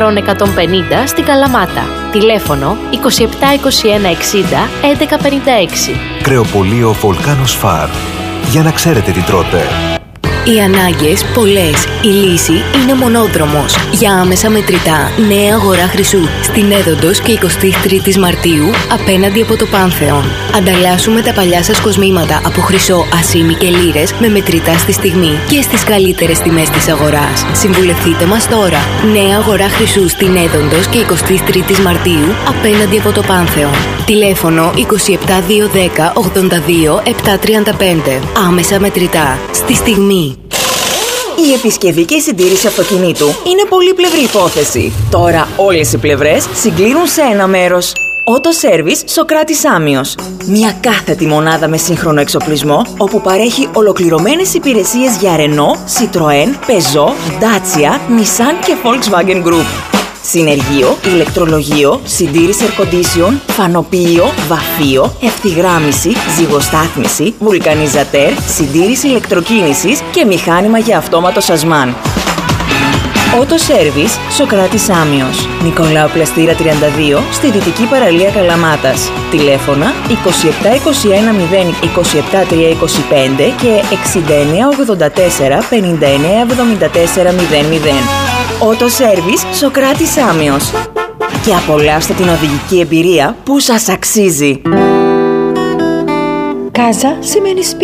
εκατόν πενήντα στην Καλαμάτα. Τηλέφωνο είκοσι επτά είκοσι ένα εξήντα έντεκα πενήντα έξι. Κρεοπωλείο Βολκάνος Φαρ. Για να ξέρετε τι τρώτε. Οι ανάγκες πολλές. Η λύση είναι μονόδρομος. Για άμεσα μετρητά, νέα αγορά Χρυσού. Στην Έδοντος και εικοστή τρίτη Μαρτίου, απέναντι από το Πάνθεον. Ανταλλάσσουμε τα παλιά σας κοσμήματα από χρυσό, ασήμι και λίρες με μετρητά στη στιγμή και στις καλύτερες τιμές της αγοράς. Συμβουλευτείτε μας τώρα. Νέα αγορά Χρυσού στην Έδοντος και εικοστή τρίτη Μαρτίου, απέναντι από το Πάνθεον. Τηλέφωνο είκοσι επτά διακόσια δέκα ογδόντα δύο επτακόσια τριάντα πέντε. Άμεσα μετρητά. Στη στιγμή. Η επισκευή και η συντήρηση αυτοκινήτου είναι πολύπλευρη υπόθεση. Τώρα όλες οι πλευρές συγκλίνουν σε ένα μέρος. Auto Service Σοκράτης Άμιος. Μια κάθετη μονάδα με σύγχρονο εξοπλισμό, όπου παρέχει ολοκληρωμένες υπηρεσίες για Renault, Citroën, Peugeot, Dacia, Nissan και Volkswagen Group. Συνεργείο, ηλεκτρολογείο, συντήρηση air condition, φανοποιείο, βαφείο, ευθυγράμμιση, ζυγοστάθμιση, βουλκανιζατέρ, συντήρηση ηλεκτροκίνησης και μηχάνημα για αυτόματο σασμάν. Auto Service Σοκράτης Άμιος. Νικολάου Πλαστήρα τριάντα δύο στη δυτική παραλία Καλαμάτας. Τηλέφωνα είκοσι επτά είκοσι ένα μηδέν είκοσι επτά τριακόσια είκοσι πέντε και εξήντα εννέα ογδόντα τέσσερα πενήντα εννέα εβδομήντα τέσσερα μηδέν μηδέν. Auto Service Σοκράτης Άμιος. Και απολαύστε την οδηγική εμπειρία που σας αξίζει. Κάζα σημαίνει σπίτι.